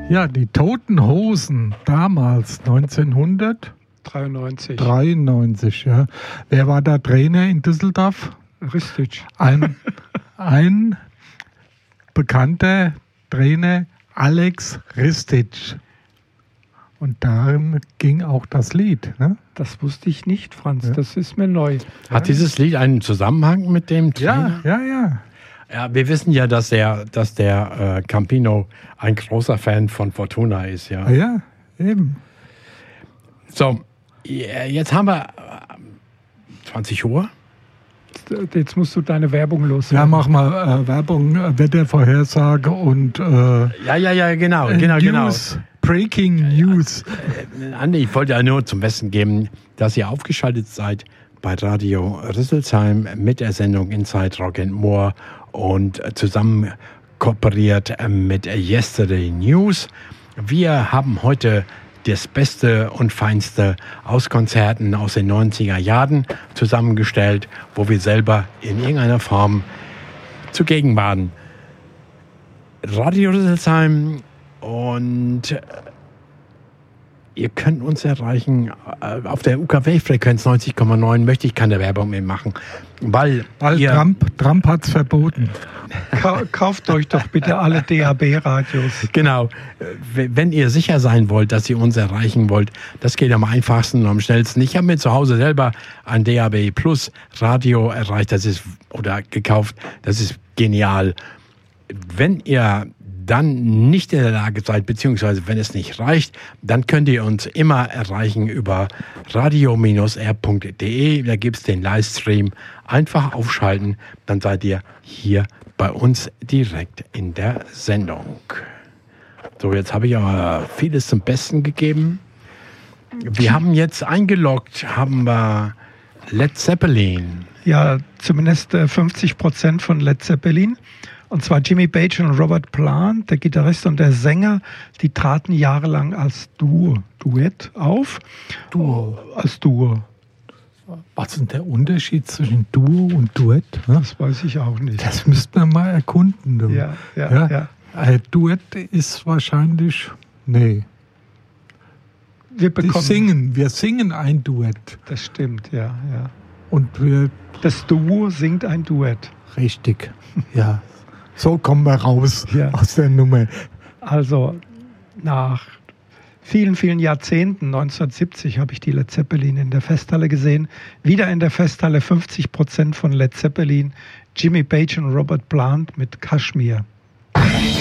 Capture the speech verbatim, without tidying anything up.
Ja, die Toten Hosen damals, neunzehnhundertdreiundneunzig. dreiundneunzig, ja. Wer war da Trainer in Düsseldorf? Ristic. Ein, ein bekannter Trainer, Alex Ristic. Und darum ging auch das Lied. Ne? Das wusste ich nicht, Franz. Ja. Das ist mir neu. Hat dieses Lied einen Zusammenhang mit dem Trainer? Ja, ja, ja. Ja, wir wissen ja, dass der, dass der äh, Campino ein großer Fan von Fortuna ist. Ja, Ja, eben. So, jetzt haben wir zwanzig Uhr. Jetzt musst du deine Werbung Ja, loswerden. mach mal äh, Werbung, äh, Wettervorhersage und äh, Ja, ja, ja, genau, genau, News, genau. Breaking News. Äh, Andi, ich wollte ja nur zum Besten geben, dass ihr aufgeschaltet seid bei Radio Rüsselsheim mit der Sendung Inside Rock and More und zusammen kooperiert mit Yesterday News. Wir haben heute das Beste und Feinste aus Konzerten aus den neunziger Jahren zusammengestellt, wo wir selber in irgendeiner Form zugegen waren. Radio Rüsselsheim und ihr könnt uns erreichen auf der U K W-Frequenz neunzig Komma neun. Möchte ich keine Werbung mehr machen, weil, weil ihr, Trump, Trump hat es verboten. Ka- Kauft euch doch bitte alle D A B-Radios. Genau, wenn ihr sicher sein wollt, dass ihr uns erreichen wollt, das geht am einfachsten und am schnellsten. Ich habe mir zu Hause selber ein D A B Plus Radio erreicht, das ist oder gekauft, das ist genial. Wenn ihr dann nicht in der Lage seid, beziehungsweise wenn es nicht reicht, dann könnt ihr uns immer erreichen über radio R punkt de. Da gibt es den Livestream. Einfach aufschalten, dann seid ihr hier bei uns direkt in der Sendung. So, jetzt habe ich aber vieles zum Besten gegeben. Wir haben jetzt eingeloggt, haben wir Led Zeppelin. Ja, zumindest äh, fünfzig Prozent von Led Zeppelin. Und zwar Jimmy Page und Robert Plant, der Gitarrist und der Sänger, die traten jahrelang als Duo, Duett auf. Duo. Als Duo. Was ist denn der Unterschied zwischen Duo und Duett? Ne? Das weiß ich auch nicht. Das müsste man mal erkunden. Du. Ja, ja, ja. ja. Ein Duett ist wahrscheinlich, nee. Wir Die bekommen, singen, wir singen ein Duett. Das stimmt, ja, ja. Und wir, Das Duo singt ein Duett. richtig, ja. So kommen wir raus Ja. aus der Nummer. Also nach vielen, vielen Jahrzehnten, neunzehnhundertsiebzig, habe ich die Led Zeppelin in der Festhalle gesehen. Wieder in der Festhalle fünfzig Prozent von Led Zeppelin, Jimmy Page und Robert Plant mit Kashmir.